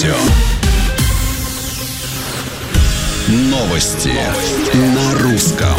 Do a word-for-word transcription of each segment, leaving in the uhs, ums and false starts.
радио. Новости на русском.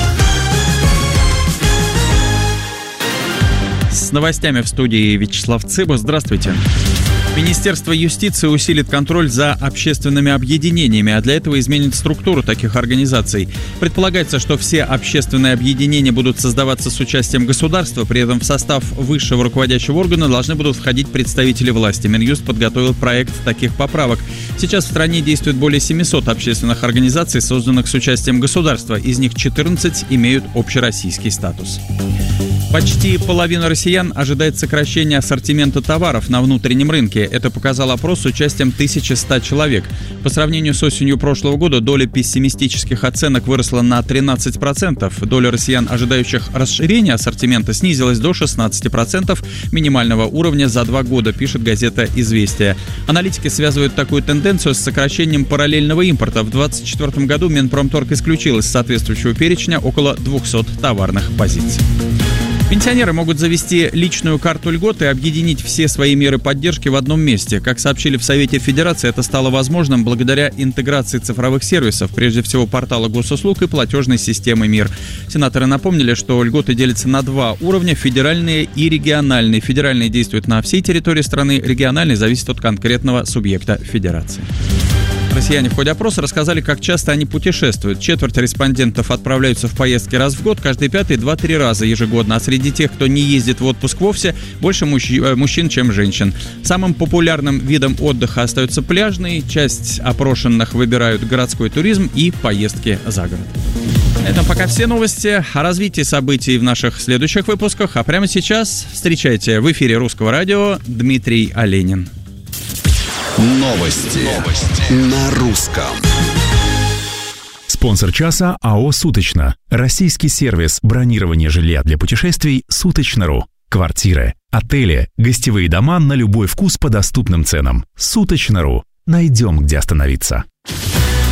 С новостями в студии Вячеслав Цыба. Здравствуйте. Министерство юстиции усилит контроль за общественными объединениями, а для этого изменит структуру таких организаций. Предполагается, что все общественные объединения будут создаваться с участием государства, при этом в состав высшего руководящего органа должны будут входить представители власти. Минюст подготовил проект таких поправок. Сейчас в стране действует более семисот общественных организаций, созданных с участием государства. Из них четырнадцать имеют общероссийский статус. Почти половина россиян ожидает сокращения ассортимента товаров на внутреннем рынке. Это показал опрос с участием тысяча сто человек. По сравнению с осенью прошлого года доля пессимистических оценок выросла на тринадцать процентов. Доля россиян, ожидающих расширения ассортимента, снизилась до шестнадцать процентов минимального уровня за два года, пишет газета «Известия». Аналитики связывают такую тенденцию с сокращением параллельного импорта. В двадцать четвёртом году Минпромторг исключил из соответствующего перечня около двухсот товарных позиций. Пенсионеры могут завести личную карту льгот и объединить все свои меры поддержки в одном месте. Как сообщили в Совете Федерации, это стало возможным благодаря интеграции цифровых сервисов, прежде всего портала госуслуг и платежной системы МИР. Сенаторы напомнили, что льготы делятся на два уровня – федеральные и региональные. Федеральные действуют на всей территории страны, региональные зависят от конкретного субъекта федерации. Россияне в ходе опроса рассказали, как часто они путешествуют. Четверть респондентов отправляются в поездки раз в год, каждый пятый – два-три раза ежегодно. А среди тех, кто не ездит в отпуск вовсе, больше мужч- мужчин, чем женщин. Самым популярным видом отдыха остается пляжный. Часть опрошенных выбирают городской туризм и поездки за город. Это пока все новости. О развитии событий в наших следующих выпусках. А прямо сейчас встречайте в эфире Русского радио Дмитрий Оленин. Новости, Новости. На русском. Спонсор часа АО «Суточно». Российский сервис бронирования жилья для путешествий «Суточно.ру». Квартиры, отели, гостевые дома на любой вкус по доступным ценам. «Суточно.ру». Найдем, где остановиться.